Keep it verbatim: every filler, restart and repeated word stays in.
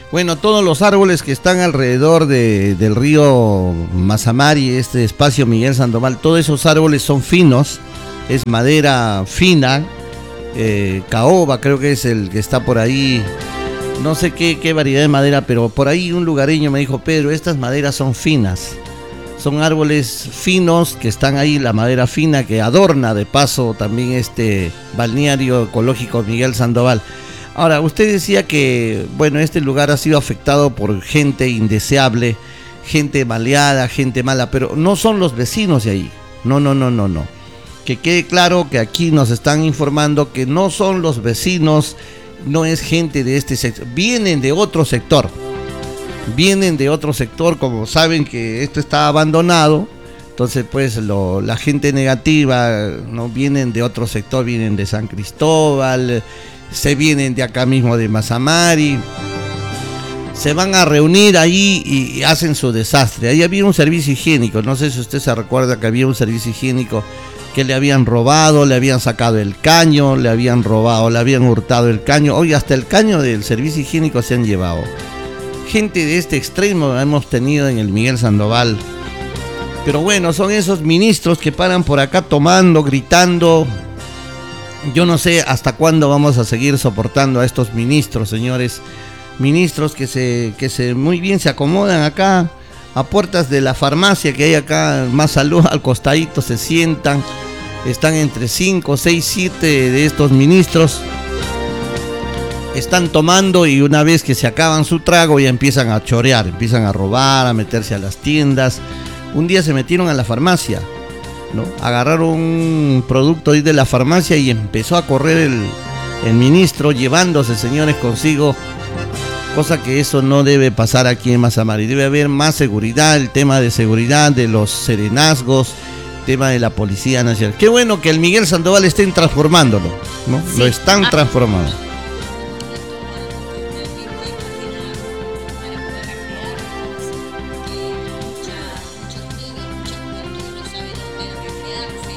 Bueno, todos los árboles que están alrededor de, del río Mazamari, este espacio Miguel Sandoval, todos esos árboles son finos, es madera fina, eh, caoba creo que es el que está por ahí, no sé qué, qué variedad de madera, pero por ahí un lugareño me dijo: Pedro, estas maderas son finas, son árboles finos que están ahí, la madera fina que adorna de paso también este balneario ecológico Miguel Sandoval. Ahora, usted decía que, bueno, este lugar ha sido afectado por gente indeseable, gente maleada, gente mala, pero no son los vecinos de ahí. No, no, no, no, no. Que quede claro que aquí nos están informando que no son los vecinos, no es gente de este sector, vienen de otro sector. Vienen de otro sector, como saben que esto está abandonado, entonces pues lo, la gente negativa no vienen de otro sector, vienen de San Cristóbal, se vienen de acá mismo de Mazamari, se van a reunir ahí y, y hacen su desastre. Ahí había un servicio higiénico, no sé si usted se recuerda que había un servicio higiénico que le habían robado, le habían sacado el caño, le habían robado, le habían hurtado el caño, hoy hasta el caño del servicio higiénico se han llevado. Gente de este extremo hemos tenido en el Miguel Sandoval. Pero bueno, son esos ministros que paran por acá tomando, gritando. Yo no sé hasta cuándo vamos a seguir soportando a estos ministros, señores. Ministros que se, que se muy bien se acomodan acá a puertas de la farmacia que hay acá, Más Salud, al costadito, se sientan. Están entre cinco, seis, siete de estos ministros. Están tomando y una vez que se acaban su trago ya empiezan a chorear, empiezan a robar, a meterse a las tiendas. Un día se metieron a la farmacia, ¿no? Agarraron un producto ahí de la farmacia y empezó a correr el, el ministro llevándose, señores, consigo, cosa que eso no debe pasar aquí en Mazamari. Debe haber más seguridad, el tema de seguridad de los serenazgos, tema de la Policía Nacional. Qué bueno que el Miguel Sandoval estén transformándolo, ¿no? Sí. Lo están ah. transformando.